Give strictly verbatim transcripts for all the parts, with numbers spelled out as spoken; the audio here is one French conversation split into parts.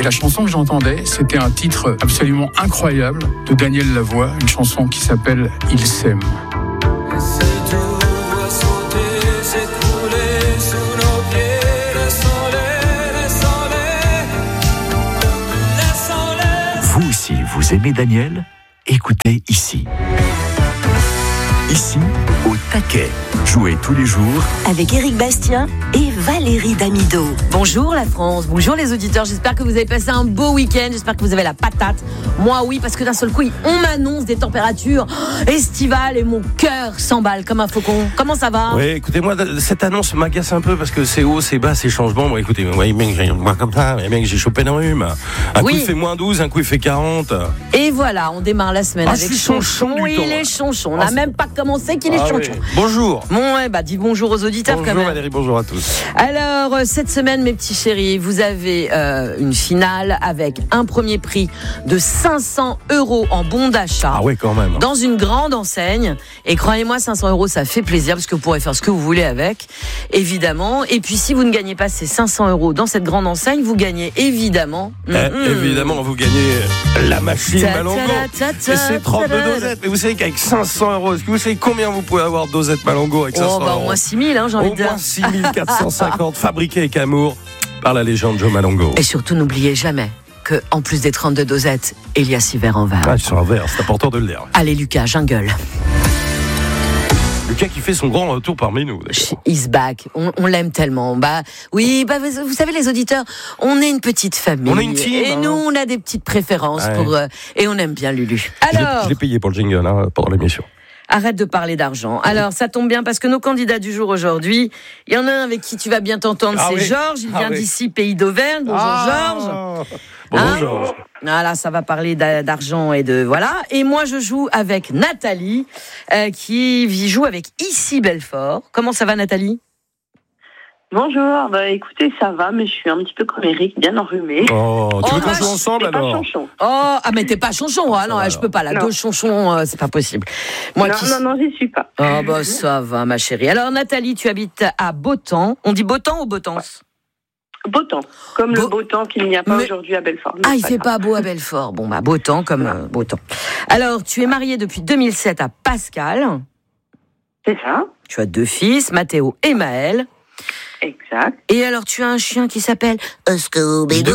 Et la chanson que j'entendais, c'était un titre absolument incroyable de Daniel Lavoie, une chanson qui s'appelle « Il s'aime ». Vous aussi, vous aimez Daniel ? Écoutez ici. Ici, au taquet. Jouez tous les jours avec Éric Bastien et Valérie Damido. Bonjour la France, bonjour les auditeurs. J'espère que vous avez passé un beau week-end. J'espère que vous avez la patate. Moi oui, parce que d'un seul coup, on m'annonce des températures estivales et mon cœur s'emballe comme un faucon. Comment ça va ? Oui, écoutez, moi, cette annonce m'agace un peu parce que c'est haut, c'est bas, c'est changements. Bon, écoutez, ouais, mec, moi comme ça, mec, j'ai chopé un rhume. Un oui. coup il fait moins douze, un coup il fait quarante. Et voilà, on démarre la semaine ah, avec Chonchon. Il temps, est Chonchon. On n'a ah, même pas commencé qu'il est ah, Chonchon. Oui. Bonjour. Bon, ouais, bah dis bonjour aux auditeurs bonjour, quand même. Bonjour Valérie, bonjour à tous. Alors, cette semaine, mes petits chéris, vous avez euh, une finale avec un premier prix de cinq cents euros en bon d'achat. Ah ouais, quand même. Dans une grande enseigne. Et croyez-moi, cinq cents euros, ça fait plaisir parce que vous pourrez faire ce que vous voulez avec, évidemment. Et puis, si vous ne gagnez pas ces cinq cents euros dans cette grande enseigne, vous gagnez évidemment. Eh, mmh. Évidemment, vous gagnez la machine Malango. Et c'est trente-deux dosettes. Mais vous savez qu'avec cinq cents euros, est-ce que vous savez combien vous pouvez avoir de dosettes Malango avec cinq cents oh, bah, euros? Au moins six mille, hein, j'ai envie de dire. Au moins six mille quatre cent cinquante, fabriqués avec amour par la légende Joe Malango. Et surtout, n'oubliez jamais que, en plus des trente-deux dosettes, il y a six verres en verre. Ah, ils sont en verre, c'est important de le dire. Allez, Lucas, jungle. Lucas qui fait son grand retour parmi nous. He's back. On, on l'aime tellement. Bah oui, bah vous, vous savez les auditeurs, on est une petite famille. On est une team. Et hein. nous, on a des petites préférences ouais. pour euh, et on aime bien Lulu. Alors, je l'ai payé pour le jingle hein, pendant l'émission. Arrête de parler d'argent. Alors, ça tombe bien parce que nos candidats du jour aujourd'hui, il y en a un avec qui tu vas bien t'entendre, ah c'est oui. Georges. Il vient ah d'ici, oui. pays d'Auvergne. Bonjour ah. Georges. Bonjour hein Georges. Voilà, ça va parler d'argent et de voilà. Et moi, je joue avec Nathalie, euh, qui joue avec Issy Belfort. Comment ça va, Nathalie ? Bonjour, bah écoutez, ça va, mais je suis un petit peu comme Eric, bien enrhumée. Oh, tu oh, veux qu'on joue ensemble alors ? Pas Chonchon. Oh, ah mais t'es pas Chonchon, hein, non, je peux pas, là, deux Chonchons, euh, c'est pas possible. Moi, non, qui... non, non, j'y suis pas. Oh bah ça va, ma chérie. Alors Nathalie, tu habites à Beautemps. On dit Beautemps ou Beautance ? Beautemps, comme Beau... le beau temps qu'il n'y a pas mais... aujourd'hui à Belfort. Ah, il fait pas beau à Belfort. Bon bah Beautemps comme euh, Beautemps. Alors, tu es mariée depuis deux mille sept à Pascal. C'est ça. Tu as deux fils, Mathéo et Maël. Exact. Et alors, tu as un chien qui s'appelle Scooby-Doo.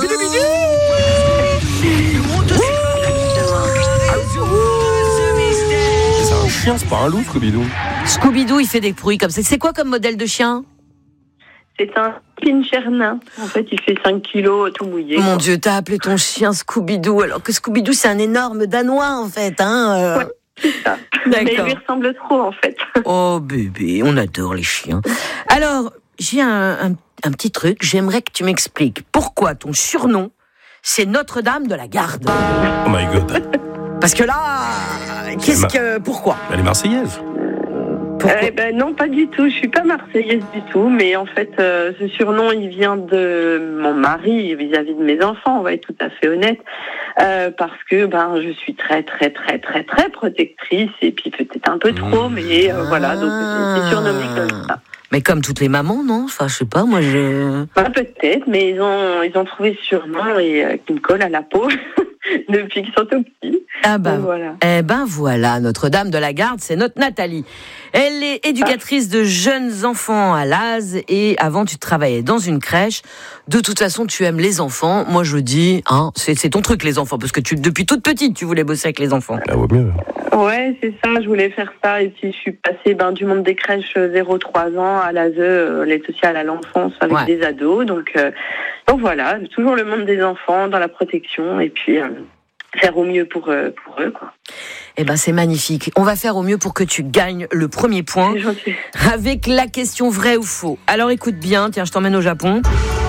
C'est un chien, c'est pas un loup, Scooby-Doo. Scooby-Doo, il fait des bruits comme ça. C'est quoi comme modèle de chien ? C'est un pincher nain. En fait, il fait cinq kilos tout mouillé. Mon quoi. Dieu, t'as appelé ton chien Scooby-Doo, alors que Scooby-Doo, c'est un énorme Danois, en fait. Hein euh... ouais. C'est ça. D'accord. Mais il lui ressemble trop, en fait. Oh, bébé, on adore les chiens. Alors, j'ai un, un, un petit truc. J'aimerais que tu m'expliques pourquoi ton surnom, c'est Notre-Dame de la Garde. Oh my God. Parce que là, qu'est-ce que... Pourquoi ? Elle est marseillaise. Eh ben non, pas du tout. Je suis pas marseillaise du tout, mais en fait, euh, ce surnom, il vient de mon mari vis-à-vis de mes enfants. On va être tout à fait honnête, euh, parce que ben je suis très très très très très protectrice et puis peut-être un peu trop, mais euh, voilà, donc c'est surnommé comme ça. Mais comme toutes les mamans, non ? Enfin, je sais pas, moi je. Ben, peut-être, mais ils ont ils ont trouvé ce surnom et euh, qui me colle à la peau depuis qu'ils sont tout petits. Ah ben, donc, voilà. Eh ben voilà, Notre-Dame de la Garde, c'est notre Nathalie. Elle est éducatrice de jeunes enfants à Laz et avant tu travaillais dans une crèche. De toute façon, tu aimes les enfants. Moi, je dis, hein, c'est, c'est ton truc les enfants, parce que tu, depuis toute petite, tu voulais bosser avec les enfants. Ah, vaut mieux. Ouais, c'est ça. Je voulais faire ça et puis je suis passée ben, du monde des crèches zéro trois ans à l'A S E, l'aide sociale à l'enfance avec ouais. des ados. Donc, euh, donc voilà, toujours le monde des enfants dans la protection et puis. Euh, faire au mieux pour, euh, pour eux, quoi. Eh ben, c'est magnifique. On va faire au mieux pour que tu gagnes le premier point avec la question vrai ou faux. Alors, écoute bien. Tiens, je t'emmène au Japon.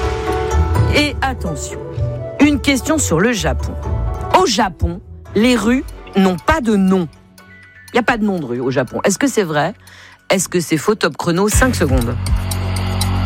Et attention, une question sur le Japon. Au Japon, les rues n'ont pas de nom. Il n'y a pas de nom de rue au Japon. Est-ce que c'est vrai ? Est-ce que c'est faux ? Top chrono, cinq secondes.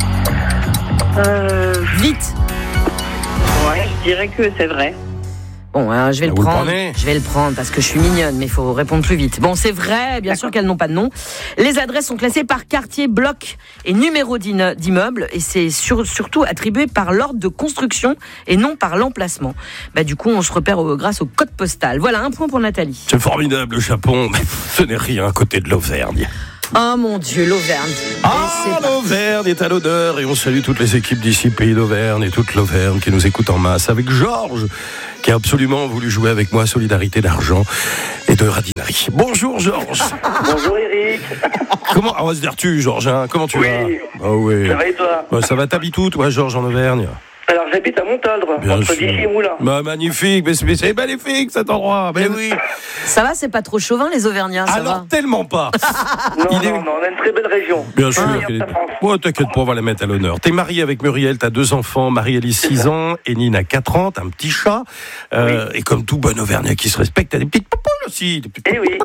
Euh... Vite. Ouais, je dirais que c'est vrai. Bon, hein, je vais Vous le prendre. le je vais le prendre parce que je suis mignonne, mais il faut répondre plus vite. Bon, c'est vrai, bien sûr qu'elles n'ont pas de nom. Les adresses sont classées par quartier, bloc et numéro d'immeuble, et c'est sur, surtout attribué par l'ordre de construction et non par l'emplacement. Bah, du coup, on se repère au, grâce au code postal. Voilà, un point pour Nathalie. C'est formidable, le Japon, mais ce n'est rien à côté de l'Auvergne. Oh mon Dieu, l'Auvergne. Ah, l'Auvergne est à l'honneur et on salue toutes les équipes d'ici, Pays d'Auvergne et toute l'Auvergne qui nous écoutent en masse. Avec Georges, qui a absolument voulu jouer avec moi Solidarité d'argent et de radinari. Bonjour Georges. Bonjour Eric. Comment, ah, on va se dire tu Georges, hein, comment tu oui. vas? Ah oui. Ça va et toi? Bah, ça va, t'habites où toi Georges en Auvergne? Alors j'habite à Montaldre, Bien entre sûr. Vichy et Moulins. Bah, magnifique, mais c'est, c'est magnifique cet endroit. Mais oui. Ça va, c'est pas trop chauvin les Auvergnats, ça Alors va tellement pas. Non, Il non, est... non, on a une très belle région. Bien sûr. Ah, Est... Oh, t'inquiète pas, on va la mettre à l'honneur. T'es marié avec Muriel, t'as deux enfants. Marie-Alice, six ans, et Nina, quatre ans. T'as un petit chat. Euh, oui. Et comme tout bon Auvergnat qui se respecte, t'as des petites poules aussi. Des petites eh oui.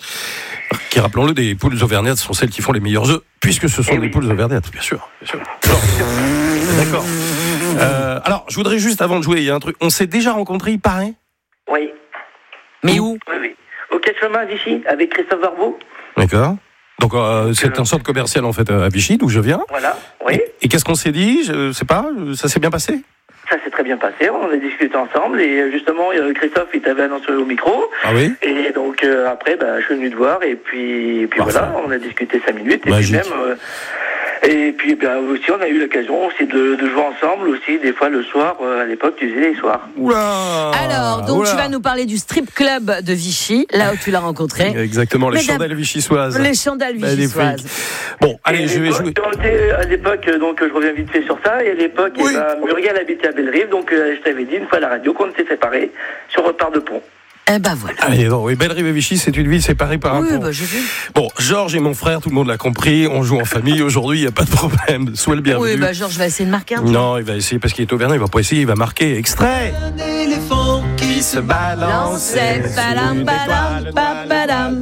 Qui, rappelons-le, des poules auvergnates sont celles qui font les meilleurs œufs, puisque ce sont eh des oui. poules auvergnates, bien sûr. Bien sûr. Alors, d'accord. Euh, alors, je voudrais juste, avant de jouer, il y a un truc. On s'est déjà rencontrés, il paraît? Oui. Mais où? Oui, oui. Au Quai Chemin à Vichy, avec Christophe Barbeau. D'accord. Donc, euh, c'est un centre commercial, en fait, à Vichy, d'où je viens. Voilà, oui. Et, et qu'est-ce qu'on s'est dit? Je sais pas, ça s'est bien passé? Ça s'est très bien passé, on a discuté ensemble et justement Christophe il t'avait annoncé au micro. Ah oui. Et donc euh, après bah, je suis venu te voir et puis, et puis voilà, on a discuté cinq minutes et Magique. puis même euh, et puis bah, aussi on a eu l'occasion aussi de, de jouer ensemble aussi des fois le soir, euh, à l'époque tu faisais les soirs. Oula. Alors donc Oula. Tu vas nous parler du strip club de Vichy, là où tu l'as rencontré. Exactement, les Mesdames, chandelles vichysoises. Les chandelles vichysoises. Bon, allez, et je vais jouer. À l'époque, donc je reviens vite fait sur ça, et à l'époque, oui. eh ben, Muriel habitait à Bellerive, donc euh, je t'avais dit une fois à la radio qu'on s'était séparés sur Repart de Pont. Eh ben voilà. Allez, bon, oui, Bellerive et Vichy, c'est une ville séparée par un oui, pont. Bah, j'ai vu. Bon, Georges et mon frère, tout le monde l'a compris, on joue en famille aujourd'hui, il n'y a pas de problème. Sois le bienvenu. Oui, bah Georges va essayer de marquer un peu. Non, il va essayer parce qu'il est auvergnat, il va pas essayer, il va marquer. Extrait. Un éléphant qui se balançait balam, balam, balam.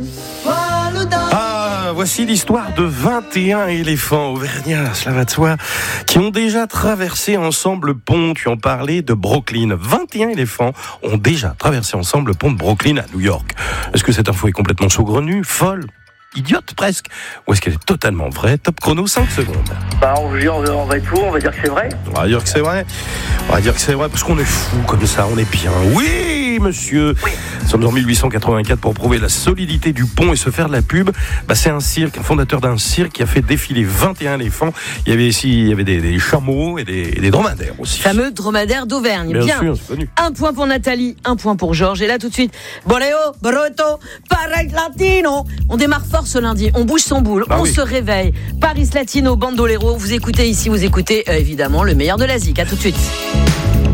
Ah, voici l'histoire de vingt et un éléphants auvergnats, cela va de soi, qui ont déjà traversé ensemble le pont. Tu en parlais de Brooklyn. vingt et un éléphants ont déjà traversé ensemble le pont de Brooklyn à New York. Est-ce que cette info est complètement saugrenue, folle, idiote presque, ou est-ce qu'elle est totalement vraie? Top chrono, cinq secondes. Bah, on, on va être fou, on va dire que c'est vrai. On va dire que c'est vrai. On va dire que c'est vrai parce qu'on est fou comme ça, on est bien. Oui, monsieur. Oui. Nous sommes en dix-huit cent quatre-vingt-quatre pour prouver la solidité du pont et se faire de la pub. Bah, c'est un cirque, un fondateur d'un cirque qui a fait défiler vingt et un éléphants. Il y avait ici, il y avait des, des chameaux et des, et des dromadaires aussi. Fameux dromadaire d'Auvergne. Bien, bien. sûr, c'est connu. Un point pour Nathalie, un point pour Georges. Et là tout de suite, Boleo, Broto, Paris Latino. On démarre fort ce lundi, on bouge son boule, bah on oui. se réveille. Paris Latino, Bandolero. Vous écoutez ici, vous écoutez euh, évidemment le meilleur de la zik. À tout de suite.